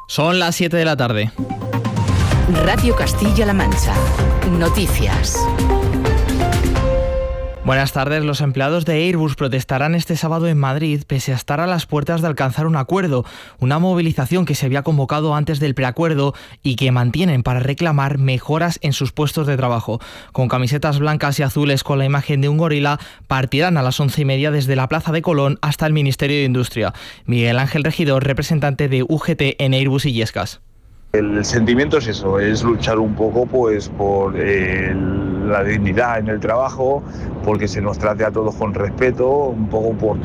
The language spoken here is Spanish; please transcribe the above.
Son las 7 de la tarde. Radio Castilla-La Mancha. Noticias. Buenas tardes. Los empleados de Airbus protestarán este sábado en Madrid pese a estar a las puertas de alcanzar un acuerdo, una movilización que se había convocado antes del preacuerdo y que mantienen para reclamar mejoras en sus puestos de trabajo. Con camisetas blancas y azules con la imagen de un gorila, partirán a las 11:30 desde la Plaza de Colón hasta el Ministerio de Industria. Miguel Ángel Regidor, representante de UGT en Airbus Illescas. El sentimiento es eso, es luchar un poco pues por la dignidad en el trabajo, porque se nos trate a todos con respeto, un poco por